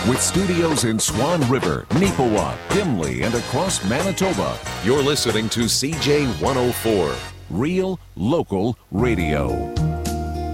With studios in Swan River, Neepawa, Dimley, and across Manitoba, you're listening to CJ 104, Real Local Radio.